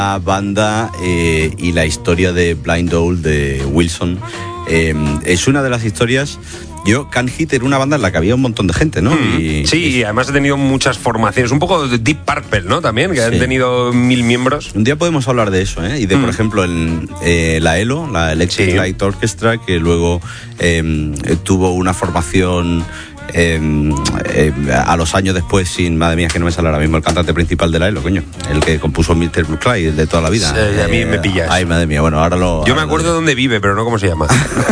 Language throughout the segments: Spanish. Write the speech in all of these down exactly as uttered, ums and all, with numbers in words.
La banda eh, y la historia de Blind Owl de Wilson eh, es una de las historias. Yo, Can Hit era una banda en la que había un montón de gente, ¿no? Mm, y, sí, y además he tenido muchas formaciones, un poco de Deep Purple, ¿no? También, que sí. Han tenido mil miembros. Un día podemos hablar de eso, ¿eh? Y de, mm. por ejemplo, el, eh, la E L O, la Electric sí. Light Orchestra, que luego eh, tuvo una formación... Eh, eh, a los años después, sin, madre mía, que no me sale ahora mismo el cantante principal de la E L O, coño, el que compuso mister Blue Clyde de toda la vida. Sí, a mí eh, me pillas. Ay, madre mía, bueno, ahora lo... Yo ahora me acuerdo lo... dónde vive, pero no cómo se llama.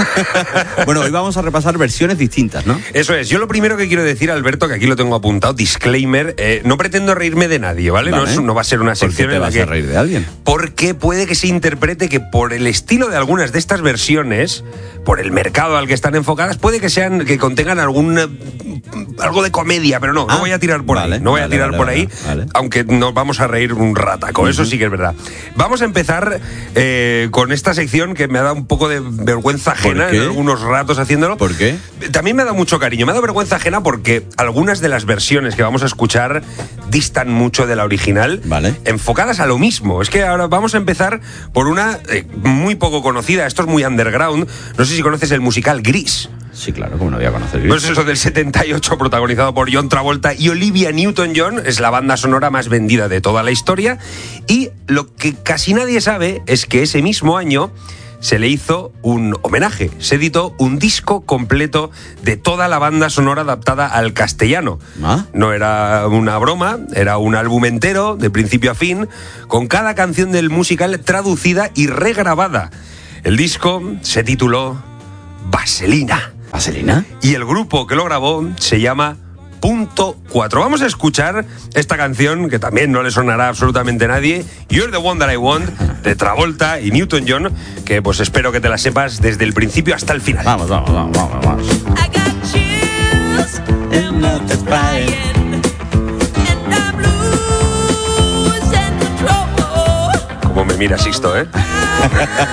Bueno, hoy vamos a repasar versiones distintas, ¿no? Eso es. Yo lo primero que quiero decir, Alberto, que aquí lo tengo apuntado, disclaimer, eh, no pretendo reírme de nadie, ¿vale? vale. No, es, no va a ser una sección ¿Por qué te en la vas que... a reír de alguien? Porque puede que se interprete que por el estilo de algunas de estas versiones, por el mercado al que están enfocadas, puede que sean, que contengan algún... algo de comedia, pero no, ah, no voy a tirar por vale, ahí, no voy vale, a tirar vale, por vale, ahí, vale. Aunque nos vamos a reír un rataco, uh-huh. Eso sí que es verdad. Vamos a empezar eh, con esta sección que me ha dado un poco de vergüenza ajena en algunos ratos haciéndolo. ¿Por qué? También me ha dado mucho cariño, me ha dado vergüenza ajena porque algunas de las versiones que vamos a escuchar distan mucho de la original, vale. Enfocadas a lo mismo. Es que ahora vamos a empezar por una eh, muy poco conocida, esto es muy underground, no sé si conoces el musical Gris. Sí, claro, como no voy a conocer Gris. Pues eso del setenta y ocho, protagonizado por John Travolta y Olivia Newton-John, es la banda sonora más vendida de toda la historia. Y lo que casi nadie sabe es que ese mismo año se le hizo un homenaje. Se editó un disco completo de toda la banda sonora adaptada al castellano. ¿Ah? No era una broma, era un álbum entero, de principio a fin, con cada canción del musical traducida y regrabada. El disco se tituló Vaselina. ¿Vaselina? Y el grupo que lo grabó se llama Punto cuatro. Vamos a escuchar esta canción que también no le sonará absolutamente a nadie, You're the One That I Want, de Travolta y Newton-John, que pues espero que te la sepas desde el principio hasta el final. Vamos, vamos, vamos, vamos, vamos. I got chills and nothing's flying, and I'm losing control. Como me mira Sixto, ¿eh?